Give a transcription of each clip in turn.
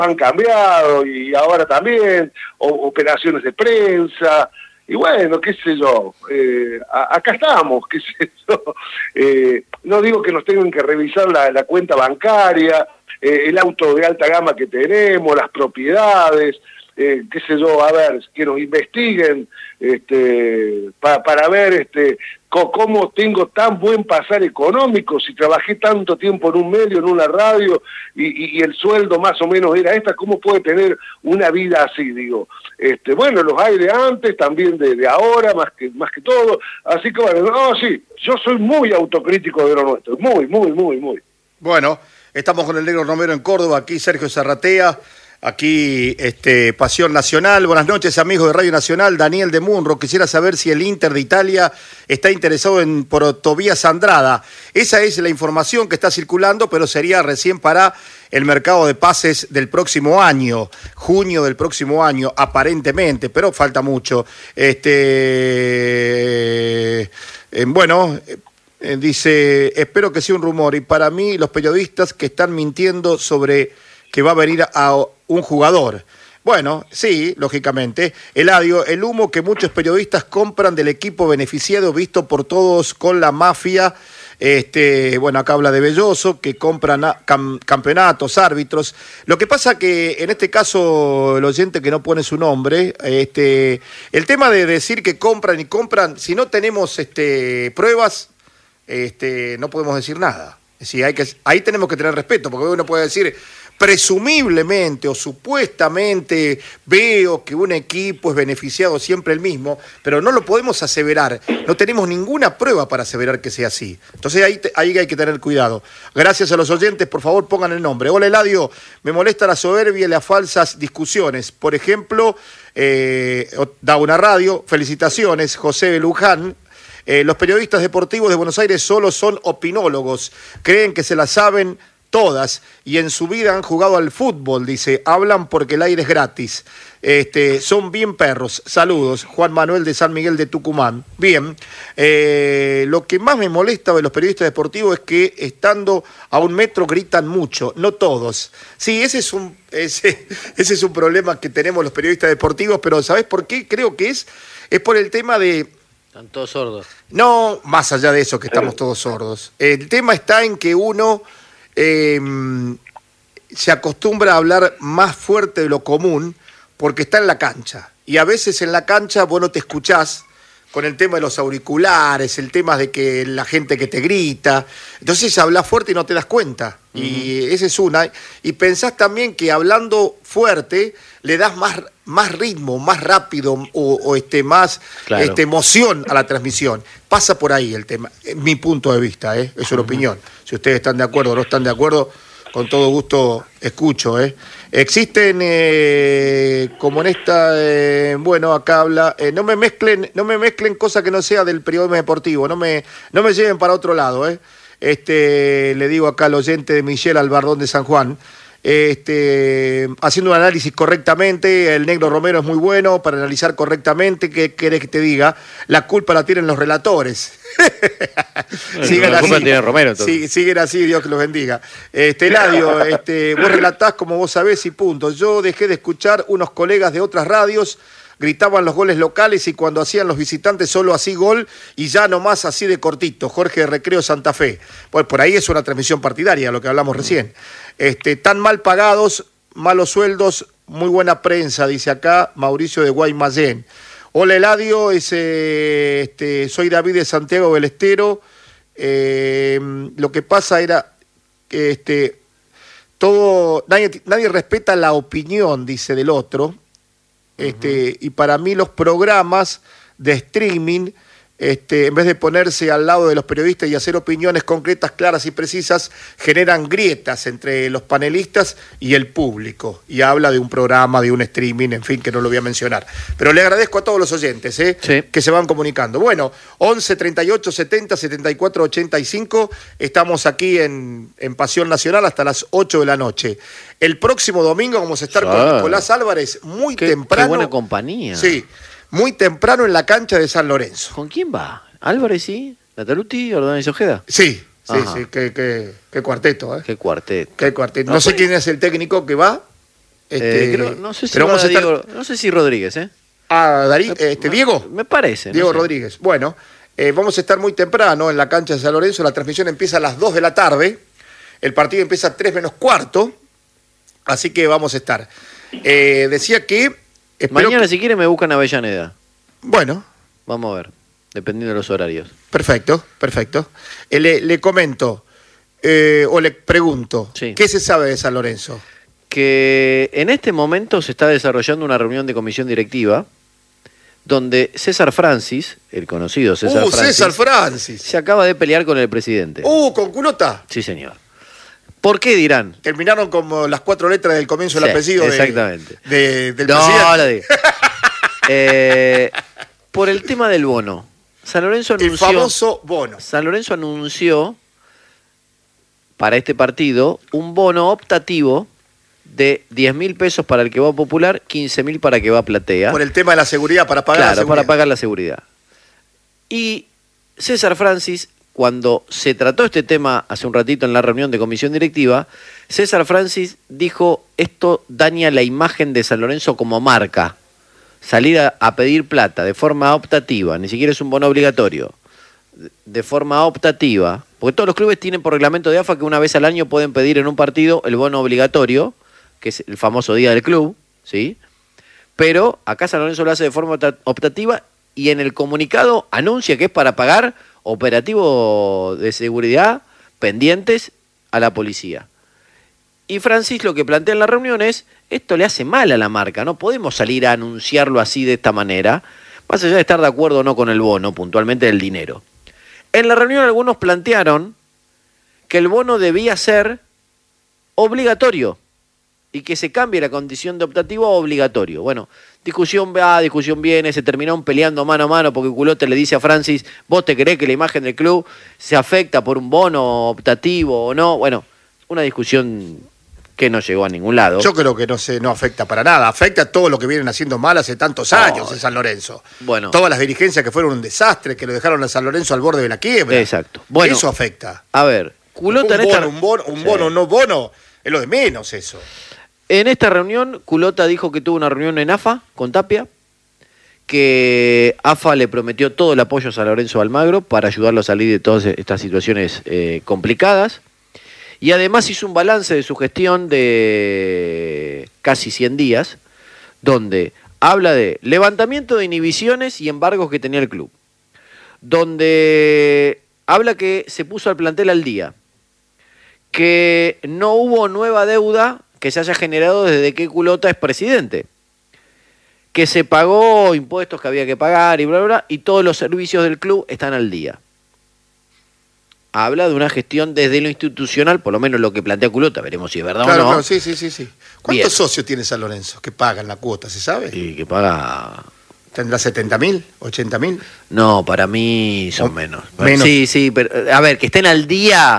han cambiado y ahora también, operaciones de prensa, y bueno, qué sé yo, acá estamos, qué sé yo. No digo que nos tengan que revisar la cuenta bancaria, el auto de alta gama que tenemos, las propiedades, qué sé yo, a ver, que nos investiguen para ver cómo tengo tan buen pasar económico, si trabajé tanto tiempo en un medio, en una radio, y el sueldo más o menos era ¿cómo puede tener una vida así? Digo, bueno, los hay de antes, también de ahora, más que todo, así que bueno, no, sí, yo soy muy autocrítico de lo nuestro, muy. Bueno, estamos con el Negro Romero en Córdoba, aquí Sergio Zarratea. Aquí, Pasión Nacional. Buenas noches, amigos de Radio Nacional. Daniel de Munro. Quisiera saber si el Inter de Italia está interesado por Tobías Andrada. Esa es la información que está circulando, pero sería recién para el mercado de pases del próximo año, junio del próximo año, aparentemente, pero falta mucho. Dice, espero que sea un rumor, y para mí los periodistas que están mintiendo sobre que va a venir a un jugador. Bueno, sí, lógicamente. Eladio, el humo que muchos periodistas compran del equipo beneficiado visto por todos con la mafia. Bueno, acá habla de Belloso, que compran campeonatos, árbitros. Lo que pasa que en este caso, el oyente que no pone su nombre, el tema de decir que compran, si no tenemos pruebas, no podemos decir nada. Es decir, ahí tenemos que tener respeto, porque uno puede decir, presumiblemente o supuestamente veo que un equipo es beneficiado siempre el mismo, pero no lo podemos aseverar, no tenemos ninguna prueba para aseverar que sea así. Entonces ahí hay que tener cuidado. Gracias a los oyentes, por favor pongan el nombre. Hola Eladio, me molesta la soberbia y las falsas discusiones. Por ejemplo, da una radio, felicitaciones, José Luján. Los periodistas deportivos de Buenos Aires solo son opinólogos, creen que se la saben todas, y en su vida han jugado al fútbol, dice, hablan porque el aire es gratis. Son bien perros. Saludos, Juan Manuel de San Miguel de Tucumán. Bien, lo que más me molesta de los periodistas deportivos es que estando a 1 metro gritan mucho, no todos. Sí, ese es un problema que tenemos los periodistas deportivos, pero ¿sabés por qué? Creo que es por el tema de... Están todos sordos. No, más allá de eso que estamos todos sordos. El tema está en que uno se acostumbra a hablar más fuerte de lo común porque está en la cancha. Y a veces en la cancha vos no te escuchás con el tema de los auriculares, el tema de que la gente que te grita. Entonces hablas fuerte y no te das cuenta. Uh-huh. Y esa es una. Y pensás también que hablando fuerte le das más ritmo, más rápido más claro, emoción a la transmisión. Pasa por ahí el tema. Es mi punto de vista, es una opinión. Si ustedes están de acuerdo o no están de acuerdo, con todo gusto escucho. Existen, como en esta, bueno, acá habla, no me mezclen cosas que no sea del periodismo deportivo, no me lleven para otro lado. Le digo acá al oyente de Michelle Albardón de San Juan, haciendo un análisis correctamente, el Negro Romero es muy bueno para analizar correctamente. ¿Qué querés que te diga? La culpa la tienen los relatores. Sigan así, tiene Romero, siguen así, Dios que los bendiga. Eladio, vos relatás como vos sabés y punto. Yo dejé de escuchar unos colegas de otras radios, gritaban los goles locales y cuando hacían los visitantes solo así gol y ya nomás así de cortito. Jorge de Recreo Santa Fe. Pues por ahí es una transmisión partidaria, lo que hablamos recién. Tan mal pagados, malos sueldos, muy buena prensa, dice acá Mauricio de Guaymallén. Hola Eladio, soy David de Santiago del Estero. Lo que pasa era que nadie respeta la opinión, dice, del otro. Y para mí los programas de streaming, en vez de ponerse al lado de los periodistas y hacer opiniones concretas, claras y precisas, generan grietas entre los panelistas y el público. Y habla de un programa, de un streaming, en fin, que no lo voy a mencionar. Pero le agradezco a todos los oyentes sí, que se van comunicando. Bueno, 11 38 70 74 85, estamos aquí en Pasión Nacional hasta las 8 de la noche. El próximo domingo vamos a estar con Nicolás Álvarez muy temprano. Qué buena compañía. Sí. Muy temprano en la cancha de San Lorenzo. ¿Con quién va? ¿Álvarez sí? ¿Nataluti? ¿Ordóñez Ojeda? Sí, qué cuarteto, ¿eh? Qué cuarteto. Qué cuarteto. No sé quién es el técnico que va. No sé si pero vamos a estar... Diego, no sé si Rodríguez, ¿eh? Diego. Me parece. Diego no sé. Rodríguez. Bueno, vamos a estar muy temprano en la cancha de San Lorenzo. La transmisión empieza a las 2 de la tarde. El partido empieza a 3 menos cuarto. Así que vamos a estar. Decía que... Mañana, si quiere, me buscan Avellaneda. Bueno. Vamos a ver, dependiendo de los horarios. Perfecto. Le comento, o le pregunto, sí. ¿Qué se sabe de San Lorenzo? Que en este momento se está desarrollando una reunión de comisión directiva donde César Francis, el conocido César Francis, se acaba de pelear con el presidente. ¿Con culota? Sí, señor. ¿Por qué dirán? Terminaron como las 4 letras del comienzo del apellido exactamente. Del no, presidente. Lo digo. Por el tema del bono. San Lorenzo anunció, el famoso bono. San Lorenzo anunció para este partido un bono optativo de 10.000 pesos para el que va Popular, 15.000 para el que va Platea. Por el tema de la seguridad, para pagar la seguridad. Para pagar la seguridad. Y César Francis, cuando se trató este tema hace un ratito en la reunión de comisión directiva, César Francis dijo, esto daña la imagen de San Lorenzo como marca. Salir a pedir plata de forma optativa, ni siquiera es un bono obligatorio, de forma optativa, porque todos los clubes tienen por reglamento de AFA que una vez al año pueden pedir en un partido el bono obligatorio, que es el famoso día del club, ¿sí? Pero acá San Lorenzo lo hace de forma optativa y en el comunicado anuncia que es para pagar operativo de seguridad pendientes a la policía. Y Francis lo que plantea en la reunión es, esto le hace mal a la marca, no podemos salir a anunciarlo así de esta manera, más allá de estar de acuerdo o no con el bono, puntualmente del dinero. En la reunión algunos plantearon que el bono debía ser obligatorio y que se cambie la condición de optativo a obligatorio. Bueno, discusión va, discusión viene, se terminaron peleando mano a mano porque Culote le dice a Francis, ¿vos te creés que la imagen del club se afecta por un bono optativo o no? Bueno, una discusión que no llegó a ningún lado. Yo creo que no afecta para nada. Afecta a todo lo que vienen haciendo mal hace tantos años en San Lorenzo. Bueno. Todas las dirigencias que fueron un desastre, que lo dejaron a San Lorenzo al borde de la quiebra. Exacto. Bueno, eso afecta. A ver, Culota un bono, es lo de menos eso. En esta reunión, Culota dijo que tuvo una reunión en AFA con Tapia, que AFA le prometió todo el apoyo a San Lorenzo Almagro para ayudarlo a salir de todas estas situaciones complicadas. Y además hizo un balance de su gestión de casi 100 días, donde habla de levantamiento de inhibiciones y embargos que tenía el club. Donde habla que se puso al plantel al día, que no hubo nueva deuda que se haya generado desde que Culota es presidente, que se pagó impuestos que había que pagar y bla, bla, bla, y todos los servicios del club están al día. Habla de una gestión desde lo institucional, por lo menos lo que plantea Culota, veremos si es verdad o no. Claro, sí. ¿Cuántos socios tiene San Lorenzo que pagan la cuota, se sabe? Y que paga... ¿Tendrá 70.000, 80.000? No, para mí son menos. Menos. Sí, pero a ver, que estén al día...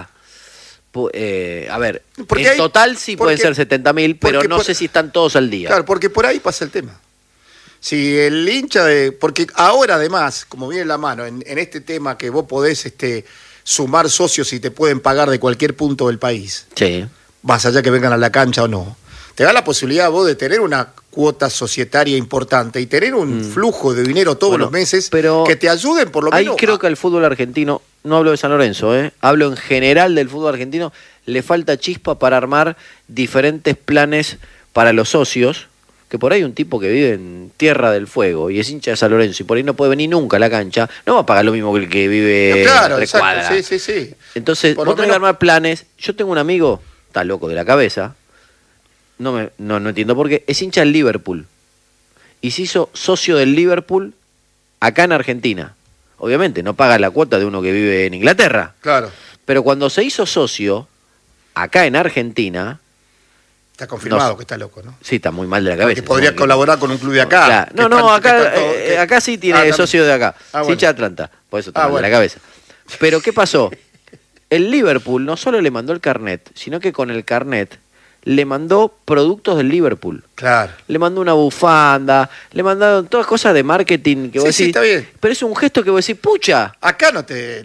a ver, porque en total sí pueden ser 70.000, pero no sé si están todos al día. Claro, porque por ahí pasa el tema. Si el hincha de... Porque ahora además, como viene la mano, en este tema que vos podés... sumar socios y te pueden pagar de cualquier punto del país. Sí. Más allá que vengan a la cancha o no. Te da la posibilidad vos de tener una cuota societaria importante y tener un flujo de dinero todos los meses pero que te ayuden por lo menos. Ahí creo que al fútbol argentino, no hablo de San Lorenzo, hablo en general del fútbol argentino, le falta chispa para armar diferentes planes para los socios, que por ahí un tipo que vive en Tierra del Fuego y es hincha de San Lorenzo y por ahí no puede venir nunca a la cancha, no va a pagar lo mismo que el que vive claro, en tres cuadras. Sí. Entonces, vos tenés que armar planes. Yo tengo un amigo, está loco de la cabeza, no entiendo por qué, es hincha del Liverpool y se hizo socio del Liverpool acá en Argentina. Obviamente no paga la cuota de uno que vive en Inglaterra. Claro. Pero cuando se hizo socio acá en Argentina... Está confirmado que está loco, ¿no? Sí, está muy mal de la cabeza. Que podría colaborar con un club de acá. Claro. Acá sí tiene socio de acá. Bueno. Hincha de Atlanta. Por eso está mal de la cabeza. Pero ¿qué pasó? El Liverpool no solo le mandó el carnet, sino que con el carnet le mandó productos del Liverpool. Claro. Le mandó una bufanda, le mandaron todas cosas de marketing que vos decís. Sí, está bien. Pero es un gesto que vos decís, pucha. Acá no te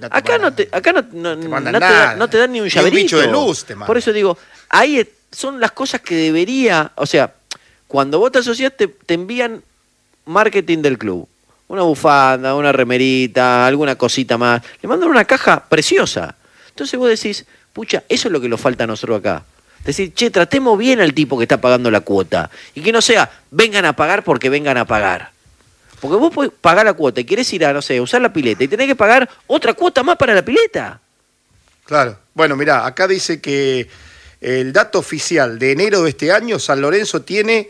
no te dan ni un llaverito. Ni un bicho de luz te mandan. Por eso digo, ahí son las cosas que debería, o sea, cuando vos te asociás te envían marketing del club. Una bufanda, una remerita, alguna cosita más. Le mandan una caja preciosa. Entonces vos decís, pucha, eso es lo que nos falta a nosotros acá. Decir, che, tratemos bien al tipo que está pagando la cuota. Y que no sea, vengan a pagar porque vengan a pagar. Porque vos podés pagar la cuota y querés ir a, no sé, usar la pileta y tenés que pagar otra cuota más para la pileta. Claro. Bueno, mirá, acá dice que el dato oficial de enero de este año, San Lorenzo tiene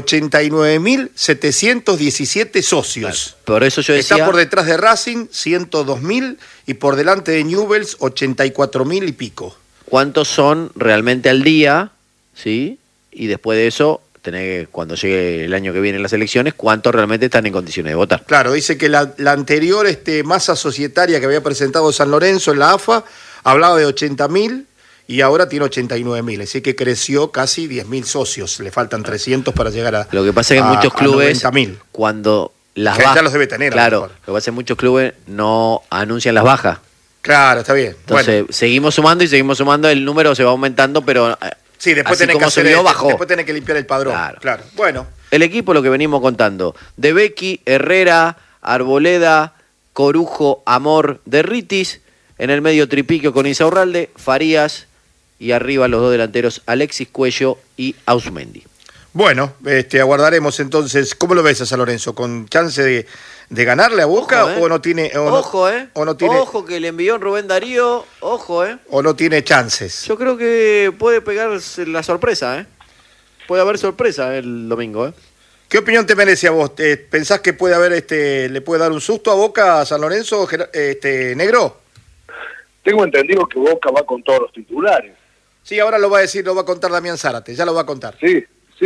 89.717 socios. Claro. Por eso yo decía... Está por detrás de Racing, 102.000, y por delante de Newell's, 84.000 y pico. ¿Cuántos son realmente al día? ¿Sí? Y después de eso, cuando llegue el año que viene las elecciones, ¿cuántos realmente están en condiciones de votar? Claro, dice que la anterior masa societaria que había presentado San Lorenzo en la AFA hablaba de 80.000 y ahora tiene 89.000, así que creció casi 10.000 socios. Le faltan 300 para llegar a Lo que pasa es que en muchos clubes, 90.000. Cuando las bajas... bajas... ya los debe tener. Claro, lo que pasa es que en muchos clubes no anuncian las bajas. Claro, está bien. Entonces, bueno, seguimos sumando, el número se va aumentando, pero... Sí, después tenés que después tenés que limpiar el padrón. Claro. Bueno. El equipo, lo que venimos contando, de Becky, Herrera, Arboleda, Corujo, Amor, Derritis, en el medio Tripiquio con Insaurralde, Farías, y arriba los dos delanteros Alexis Cuello y Ausmendi. Bueno, aguardaremos entonces. ¿Cómo lo ves a San Lorenzo? ¿Con chance de ganarle a Boca? Ojo, o no tiene? Ojo que le envió Rubén Darío. Ojo, ¿O no tiene chances? Yo creo que puede pegarse la sorpresa, Puede haber sorpresa el domingo, ¿Qué opinión te merece a vos? ¿Pensás que puede haber le puede dar un susto a Boca a San Lorenzo, Negro? Tengo entendido que Boca va con todos los titulares. Sí, ahora lo va a contar Damián Zárate, ya lo va a contar. Sí.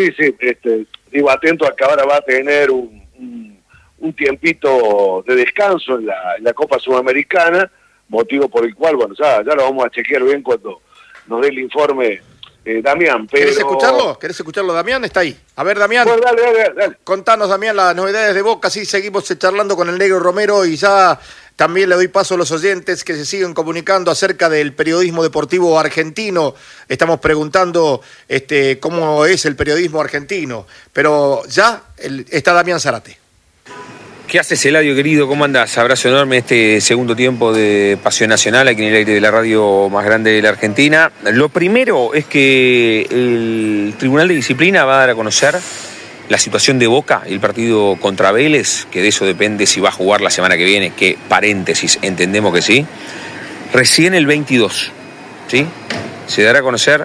Digo, atento a que ahora va a tener un tiempito de descanso en la Copa Sudamericana, motivo por el cual, bueno, ya lo vamos a chequear bien cuando nos dé el informe Damián. Pero... ¿Querés escucharlo, Damián? Está ahí. A ver, Damián. Bueno, dale. Contanos, Damián, las novedades de Boca. Sí, seguimos charlando con el Negro Romero y ya también le doy paso a los oyentes que se siguen comunicando acerca del periodismo deportivo argentino. Estamos preguntando cómo es el periodismo argentino. Pero ya está Damián Zárate. ¿Qué haces, Eladio, querido? ¿Cómo andás? Abrazo enorme en este segundo tiempo de Pasión Nacional aquí en el aire de la radio más grande de la Argentina. Lo primero es que el Tribunal de Disciplina va a dar a conocer la situación de Boca y el partido contra Vélez, que de eso depende si va a jugar la semana que viene, que paréntesis, entendemos que sí. Recién el 22, ¿sí? Se dará a conocer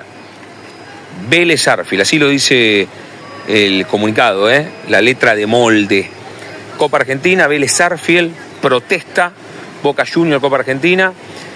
Vélez Arfield, así lo dice el comunicado, la letra de molde. Copa Argentina, Vélez Arfield, protesta, Boca Junior, Copa Argentina.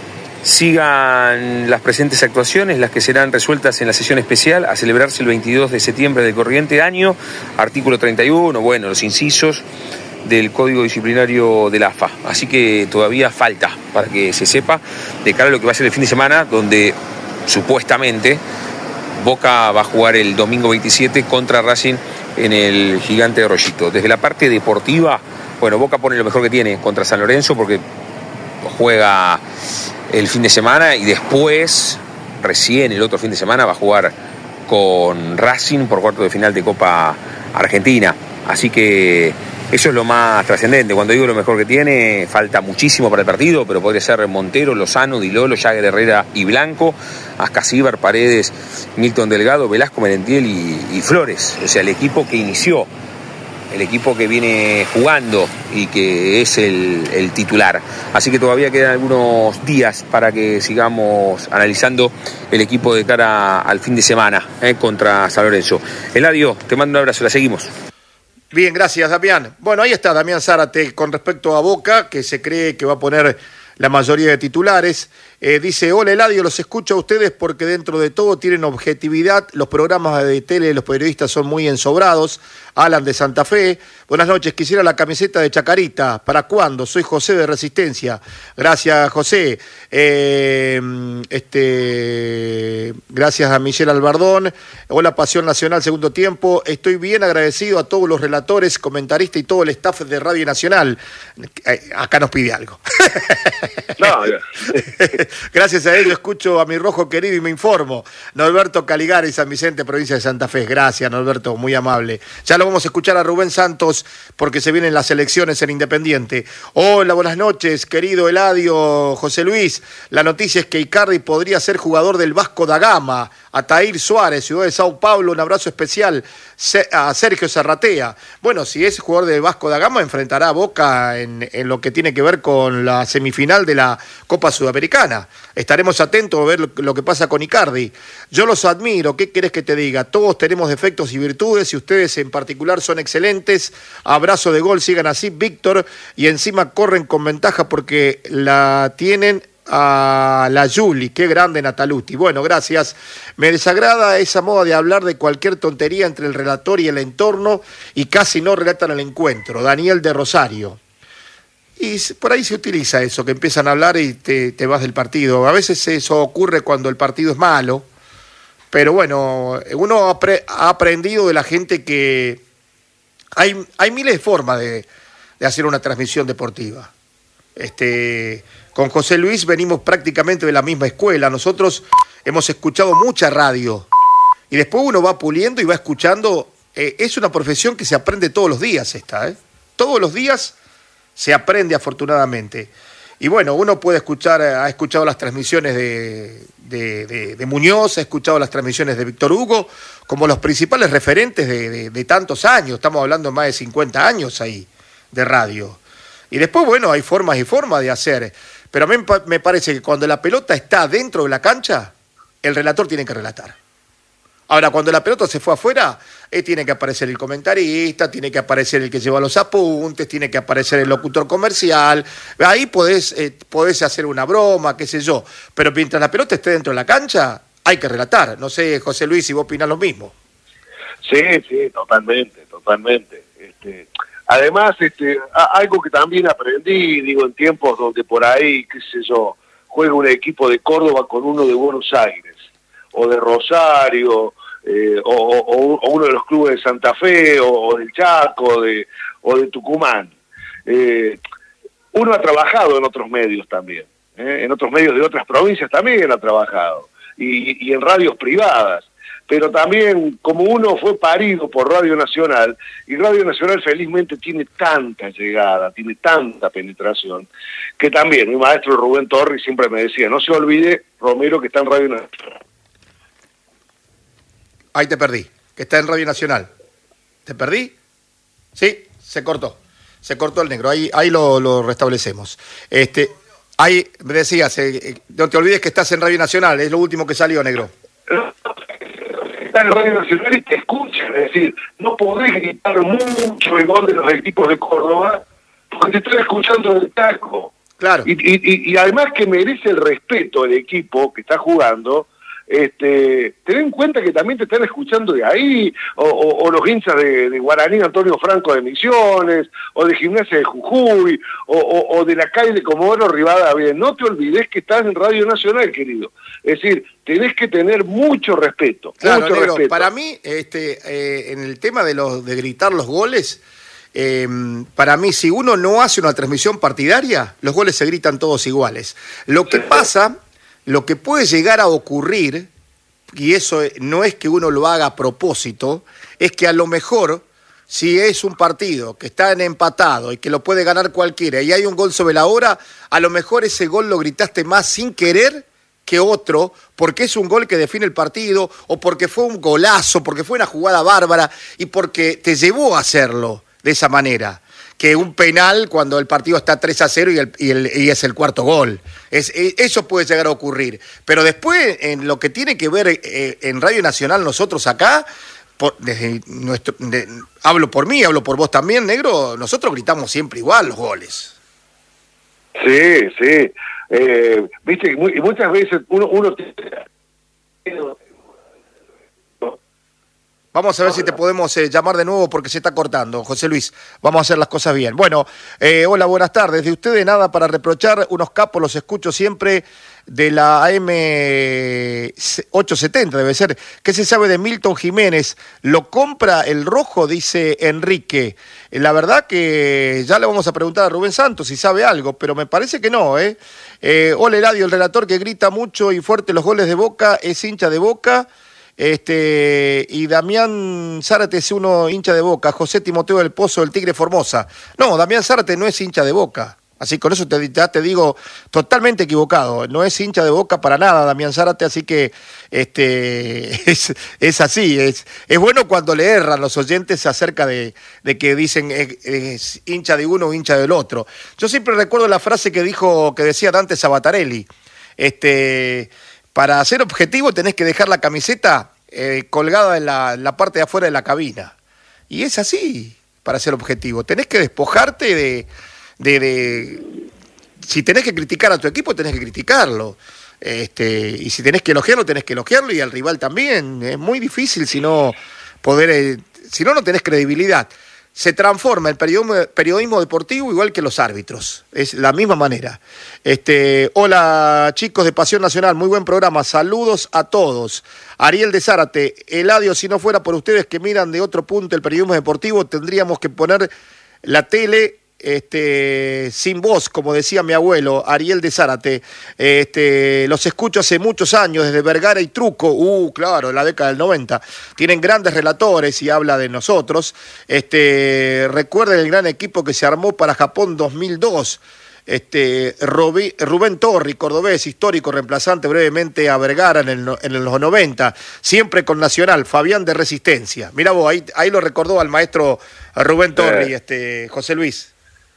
Sigan las presentes actuaciones, las que serán resueltas en la sesión especial a celebrarse el 22 de septiembre del corriente año, artículo 31, bueno, los incisos del Código Disciplinario de la AFA. Así que todavía falta para que se sepa de cara a lo que va a ser el fin de semana, donde supuestamente Boca va a jugar el domingo 27 contra Racing en el Gigante de Rollito. Desde la parte deportiva, bueno, Boca pone lo mejor que tiene contra San Lorenzo porque juega el fin de semana y después, recién el otro fin de semana, va a jugar con Racing por cuarto de final de Copa Argentina. Así que eso es lo más trascendente. Cuando digo lo mejor que tiene, falta muchísimo para el partido, pero podría ser Montero, Lozano, Di Lolo, Jagger, Herrera y Blanco, Ascasíbar, Paredes, Milton Delgado, Velasco, Merentiel y Flores. O sea, el equipo que inició, el equipo que viene jugando y que es el titular. Así que todavía quedan algunos días para que sigamos analizando el equipo de cara al fin de semana contra San Lorenzo. Eladio, te mando un abrazo, la seguimos. Bien, gracias, Damián. Bueno, ahí está Damián Zárate con respecto a Boca, que se cree que va a poner la mayoría de titulares. Dice, hola Eladio, los escucho a ustedes porque dentro de todo tienen objetividad, los programas de tele, los periodistas son muy ensobrados. Alan de Santa Fe, buenas noches, quisiera la camiseta de Chacarita, ¿para cuándo? Soy José de Resistencia. Gracias, José. Gracias a Michelle Albardón. Hola, Pasión Nacional, segundo tiempo. Estoy bien agradecido a todos los relatores, comentaristas y todo el staff de Radio Nacional. Acá nos pide algo. No, ya. Gracias a ello escucho a mi rojo querido y me informo. Norberto Caligari, San Vicente, provincia de Santa Fe. Gracias, Norberto, muy amable. Ya lo vamos a escuchar a Rubén Santos porque se vienen las elecciones en Independiente. Hola, buenas noches, querido Eladio, José Luis. La noticia es que Icardi podría ser jugador del Vasco da Gama. Atair Suárez, ciudad de Sao Paulo, un abrazo especial a Sergio Zarratea. Bueno, si es jugador del Vasco da Gama, enfrentará a Boca en lo que tiene que ver con la semifinal de la Copa Sudamericana. Estaremos atentos a ver lo que pasa con Icardi. Yo los admiro, ¿qué querés que te diga? Todos tenemos defectos y virtudes y ustedes en particular son excelentes. Abrazo de gol, sigan así, Víctor, y encima corren con ventaja porque la tienen a la Juli, qué grande Nataluti. Bueno, gracias. Me desagrada esa moda de hablar de cualquier tontería entre el relator y el entorno y casi no relatan el encuentro. Daniel de Rosario. Y por ahí se utiliza eso, que empiezan a hablar y te vas del partido. A veces eso ocurre cuando el partido es malo, pero bueno, uno ha aprendido de la gente que hay miles de formas de hacer una transmisión deportiva. Con José Luis venimos prácticamente de la misma escuela. Nosotros hemos escuchado mucha radio y después uno va puliendo y va escuchando. Es una profesión que se aprende todos los días Todos los días se aprende afortunadamente. Y bueno, uno puede ha escuchado las transmisiones de Muñoz, ha escuchado las transmisiones de Víctor Hugo, como los principales referentes de tantos años. Estamos hablando de más de 50 años ahí de radio. Y después, bueno, hay formas y formas de hacer. Pero a mí me parece que cuando la pelota está dentro de la cancha, el relator tiene que relatar. Ahora, cuando la pelota se fue afuera, tiene que aparecer el comentarista, tiene que aparecer el que lleva los apuntes, tiene que aparecer el locutor comercial. Ahí podés hacer una broma, qué sé yo. Pero mientras la pelota esté dentro de la cancha, hay que relatar. No sé, José Luis, si vos opinás lo mismo. Sí, totalmente. Además, algo que también aprendí, en tiempos donde por ahí, qué sé yo, juega un equipo de Córdoba con uno de Buenos Aires, o de Rosario, o uno de los clubes de Santa Fe, o del Chaco, o de Tucumán. Uno ha trabajado en otros medios también, en otros medios de otras provincias también ha trabajado, y en radios privadas. Pero también, como uno fue parido por Radio Nacional, y Radio Nacional felizmente tiene tanta llegada, tiene tanta penetración, que también mi maestro Rubén Torri siempre me decía, no se olvide, Romero, que está en Radio Nacional. Ahí te perdí, que está en Radio Nacional. ¿Te perdí? Sí, se cortó el negro, ahí lo restablecemos. Ahí me decías, no te olvides que estás en Radio Nacional, es lo último que salió, negro. Está en Radio Nacional y te escuchan, es decir, no podés gritar mucho el gol de los equipos de Córdoba porque te están escuchando del taco. Claro. Y además que merece el respeto el equipo que está jugando, ten en cuenta que también te están escuchando de ahí, o los hinchas de Guaraní Antonio Franco de Misiones, o de Gimnasia de Jujuy, o de la calle de Comodoro Rivadavia. No te olvides que estás en Radio Nacional, querido. Es decir, tenés que tener mucho respeto. Claro, mucho negro, respeto. para mí, en el tema de gritar los goles, para mí, si uno no hace una transmisión partidaria, los goles se gritan todos iguales. Lo que pasa, lo que puede llegar a ocurrir, y eso no es que uno lo haga a propósito, es que a lo mejor, si es un partido que está en empatado y que lo puede ganar cualquiera y hay un gol sobre la hora, a lo mejor ese gol lo gritaste más sin querer que otro, porque es un gol que define el partido, o porque fue un golazo, porque fue una jugada bárbara, y porque te llevó a hacerlo de esa manera, que un penal cuando el partido está 3-0 y es el cuarto gol. Eso puede llegar a ocurrir. Pero después, en lo que tiene que ver en Radio Nacional, nosotros acá, hablo por mí, hablo por vos también, negro, nosotros gritamos siempre igual los goles. Sí. Viste, y muchas veces uno Vamos a ver si te podemos llamar de nuevo porque se está cortando, José Luis. Vamos a hacer las cosas bien. Bueno, hola, buenas tardes. De ustedes nada para reprochar, unos capos, los escucho siempre de la AM 870, debe ser. ¿Qué se sabe de Milton Jiménez? ¿Lo compra el Rojo? Dice Enrique. La verdad que ya le vamos a preguntar a Rubén Santos si sabe algo, pero me parece que no, ¿eh? Ole Eladio, el relator que grita mucho y fuerte los goles de Boca, es hincha de Boca. Y Damián Zárate es uno hincha de Boca. José Timoteo del Pozo, del Tigre Formosa. No, Damián Zárate no es hincha de Boca. Así con eso ya te digo totalmente equivocado. No es hincha de Boca para nada Damián Zárate, así que es así. Es bueno cuando le erran los oyentes acerca de que dicen es hincha de uno o hincha del otro. Yo siempre recuerdo la frase que decía Dante Sabatarelli. Para ser objetivo tenés que dejar la camiseta colgada en la parte de afuera de la cabina. Y es así, para ser objetivo. Tenés que despojarte de si tenés que criticar a tu equipo, tenés que criticarlo. Y si tenés que elogiarlo, tenés que elogiarlo, y al rival también. Es muy difícil si no no tenés credibilidad. Se transforma el periodismo deportivo igual que los árbitros. Es la misma manera. Hola, chicos de Pasión Nacional, muy buen programa. Saludos a todos. Ariel de Zárate, Eladio, si no fuera por ustedes que miran de otro punto el periodismo deportivo, tendríamos que poner la tele sin voz, como decía mi abuelo, Ariel de Zárate. Los escucho hace muchos años, desde Vergara y Truco, claro, la década del 90. Tienen grandes relatores y habla de nosotros. Recuerden el gran equipo que se armó para Japón 2002. Rubén Torri, cordobés, histórico, reemplazante brevemente a Vergara en los 90, siempre con Nacional, Fabián de Resistencia. Mirá vos, ahí lo recordó al maestro Rubén Torri, José Luis.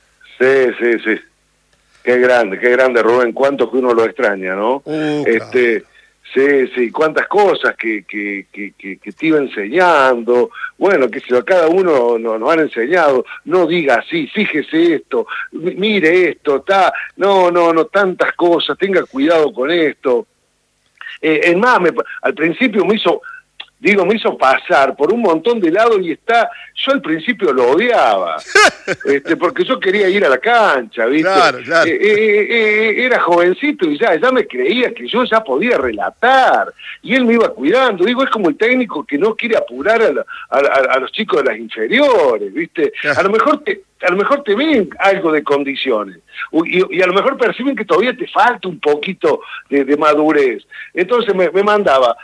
Sí. Qué grande Rubén, cuánto que uno lo extraña, ¿no? Claro. Sí, cuántas cosas que te iba enseñando. Bueno, que si a cada uno nos han enseñado, no diga así, fíjese esto, mire esto, no, tantas cosas, tenga cuidado con esto. Es más, al principio me hizo pasar por un montón de lados y yo al principio lo odiaba, porque yo quería ir a la cancha, ¿viste? Claro. Era jovencito y ya me creía que yo ya podía relatar, y él me iba cuidando. Es como el técnico que no quiere apurar a los chicos de las inferiores, ¿viste? A lo mejor te ven algo de condiciones, y a lo mejor perciben que todavía te falta un poquito de madurez. Entonces me mandaba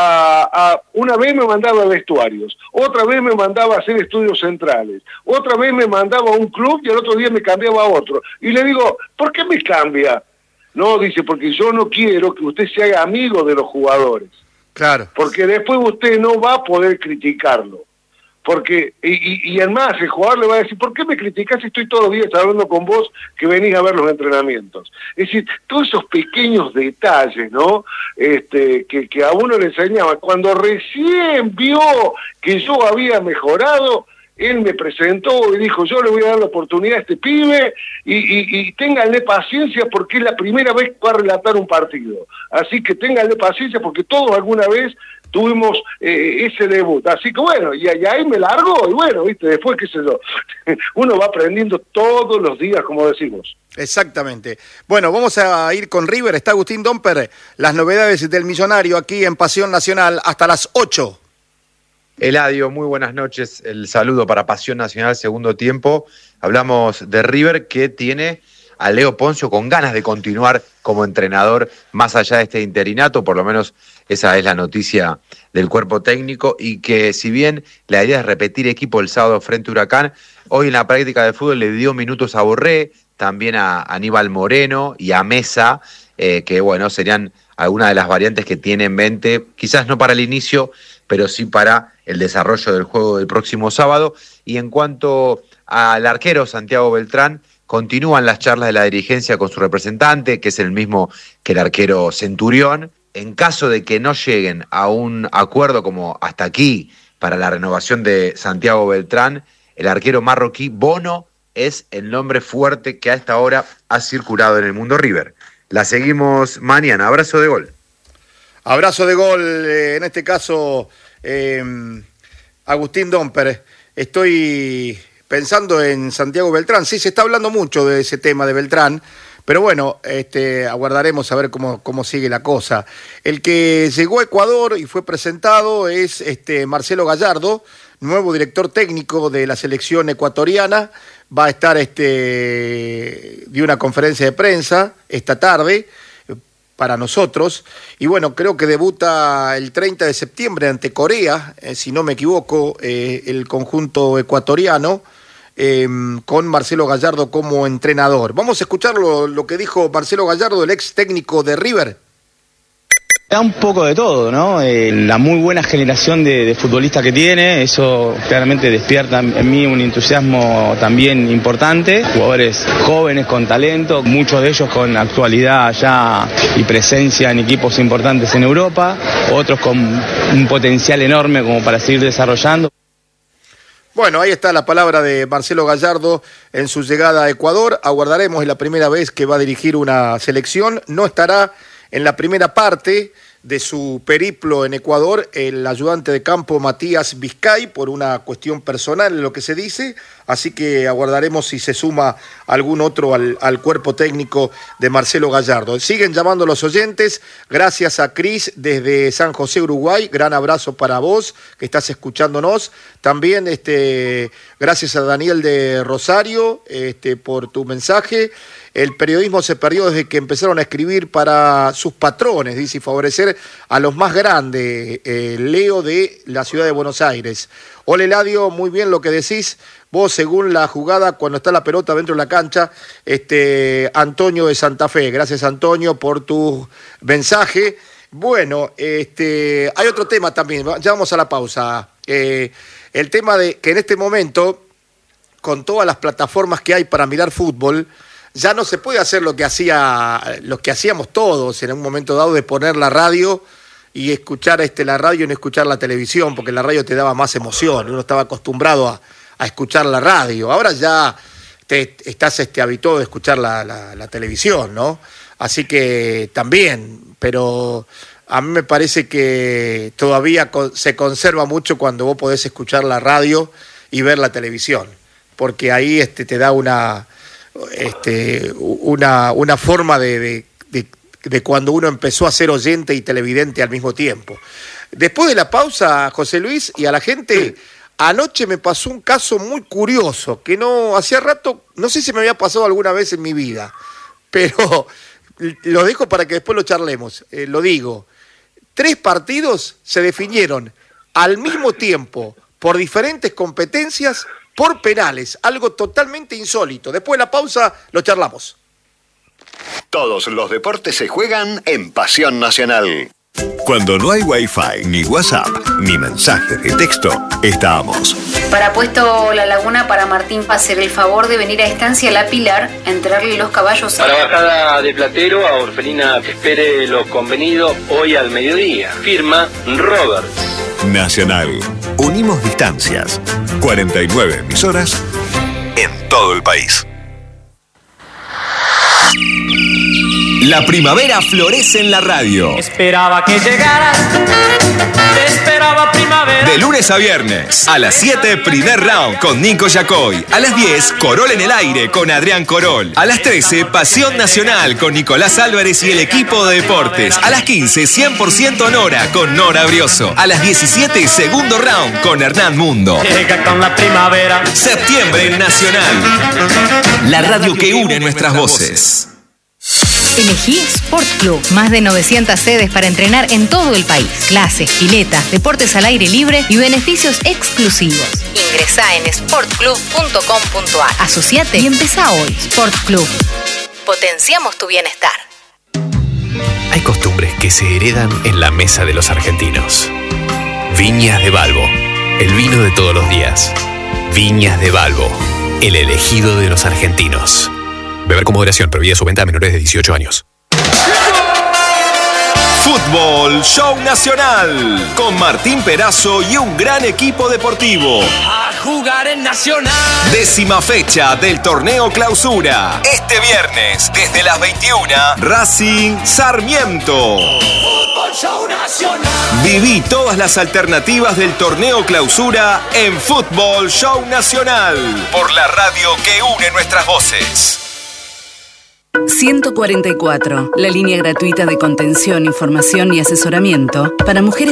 una vez me mandaba a vestuarios, otra vez me mandaba a hacer estudios centrales, otra vez me mandaba a un club y al otro día me cambiaba a otro. Y le digo, ¿por qué me cambia? No, dice, porque yo no quiero que usted se haga amigo de los jugadores. Claro. Porque después usted no va a poder criticarlo. Porque, y además el jugador le va a decir, ¿por qué me criticás si estoy todos los días hablando con vos que venís a ver los entrenamientos? Es decir, todos esos pequeños detalles, ¿no? Que a uno le enseñaba. Cuando recién vio que yo había mejorado, él me presentó y dijo, yo le voy a dar la oportunidad a este pibe y ténganle paciencia porque es la primera vez que va a relatar un partido. Así que ténganle paciencia porque todos alguna vez tuvimos ese debut. Así que bueno, y ahí me largo y bueno, viste, después qué sé yo. Uno va aprendiendo todos los días, como decimos. Exactamente. Bueno, vamos a ir con River. Está Agustín Domper, las novedades del Millonario aquí en Pasión Nacional hasta las 8. Eladio, muy buenas noches. El saludo para Pasión Nacional, segundo tiempo. Hablamos de River, que tiene a Leo Poncio con ganas de continuar como entrenador más allá de este interinato, por lo menos esa es la noticia del cuerpo técnico, y que si bien la idea es repetir equipo el sábado frente a Huracán, hoy en la práctica de fútbol le dio minutos a Borré, también a Aníbal Moreno y a Mesa, que bueno, serían algunas de las variantes que tiene en mente, quizás no para el inicio, pero sí para el desarrollo del juego del próximo sábado. Y en cuanto al arquero Santiago Beltrán, continúan las charlas de la dirigencia con su representante, que es el mismo que el arquero Centurión. En caso de que no lleguen a un acuerdo como hasta aquí para la renovación de Santiago Beltrán, el arquero marroquí Bono es el nombre fuerte que a esta hora ha circulado en el mundo River. La seguimos mañana. Abrazo de gol. Abrazo de gol, en este caso, Agustín Domper. Estoy pensando en Santiago Beltrán. Sí, se está hablando mucho de ese tema de Beltrán, Pero bueno, aguardaremos a ver cómo sigue la cosa. El que llegó a Ecuador y fue presentado es Marcelo Gallardo, nuevo director técnico de la selección ecuatoriana. Va a estar de una conferencia de prensa esta tarde para nosotros. Y bueno, creo que debuta el 30 de septiembre ante Corea, si no me equivoco, el conjunto ecuatoriano. Con Marcelo Gallardo como entrenador. Vamos a escuchar lo que dijo Marcelo Gallardo, el ex técnico de River. Da un poco de todo, ¿no? La muy buena generación de futbolistas que tiene, eso claramente despierta en mí un entusiasmo también importante. Jugadores jóvenes con talento, muchos de ellos con actualidad ya y presencia en equipos importantes en Europa, otros con un potencial enorme como para seguir desarrollando. Bueno, ahí está la palabra de Marcelo Gallardo en su llegada a Ecuador. Aguardaremos, es la primera vez que va a dirigir una selección. No estará en la primera parte de su periplo en Ecuador el ayudante de campo Matías Vizcay, por una cuestión personal en lo que se dice, así que aguardaremos si se suma algún otro al cuerpo técnico de Marcelo Gallardo. Siguen llamando los oyentes, gracias a Cris desde San José, Uruguay, gran abrazo para vos que estás escuchándonos, también gracias a Daniel de Rosario por tu mensaje. El periodismo se perdió desde que empezaron a escribir para sus patrones, dice, y favorecer a los más grandes. Leo de la ciudad de Buenos Aires. Hola Eladio, muy bien lo que decís. Vos, según la jugada, cuando está la pelota dentro de la cancha, Antonio de Santa Fe. Gracias, Antonio, por tu mensaje. Bueno, hay otro tema también, ya vamos a la pausa. El tema de que en este momento, con todas las plataformas que hay para mirar fútbol, ya no se puede hacer lo que hacíamos todos en un momento dado, de poner la radio y escuchar la radio y no escuchar la televisión, porque la radio te daba más emoción, uno estaba acostumbrado a escuchar la radio. Ahora ya estás habituado a escuchar la televisión, ¿no? Así que también, pero a mí me parece que todavía se conserva mucho cuando vos podés escuchar la radio y ver la televisión, porque ahí te da una forma de cuando uno empezó a ser oyente y televidente al mismo tiempo. Después de la pausa, José Luis, y a la gente, anoche me pasó un caso muy curioso, que no hacía rato, no sé si me había pasado alguna vez en mi vida, pero lo dejo para que después lo charlemos. Lo digo, 3 partidos se definieron al mismo tiempo por diferentes competencias, por penales, algo totalmente insólito. Después de la pausa lo charlamos. Todos los deportes se juegan en Pasión Nacional. Cuando no hay Wi-Fi, ni WhatsApp, ni mensajes de texto, estamos. Para Puesto La Laguna, para Martín, hacer el favor de venir a Estancia La Pilar a entrarle los caballos. Para Bajada de Platero, a Orfelina que espere lo convenido hoy al mediodía. Firma Roberts. Nacional. Unimos distancias. 49 emisoras en todo el país. La primavera florece en la radio. Esperaba que llegaras, te esperaba primavera. De lunes a viernes, a las 7, primer round con Nico Yacoy. A las 10, Corol en el aire con Adrián Corol. A las 13, Pasión Nacional con Nicolás Álvarez y el equipo de deportes. A las 15, 100% Nora con Nora Brioso. A las 17, segundo round con Hernán Mundo. Llega con la primavera. Septiembre en Nacional. La radio que une nuestras voces. Elegí Sport Club. Más de 900 sedes para entrenar en todo el país. Clases, piletas, deportes al aire libre y beneficios exclusivos. Ingresá en sportclub.com.ar. Asociate y empezá hoy. Sport Club. Potenciamos tu bienestar. Hay costumbres que se heredan en la mesa de los argentinos. Viñas de Balbo, el vino de todos los días. Viñas de Balbo, el elegido de los argentinos. Beber con moderación, prohibida su venta a menores de 18 años. Fútbol Show Nacional, con Martín Perazo y un gran equipo deportivo. A jugar en Nacional. 10ª fecha del torneo Clausura. Este viernes, desde las 21, Racing Sarmiento. Fútbol Show Nacional. Viví todas las alternativas del torneo Clausura en Fútbol Show Nacional, por la radio que une nuestras voces. 144, la línea gratuita de contención, información y asesoramiento para mujeres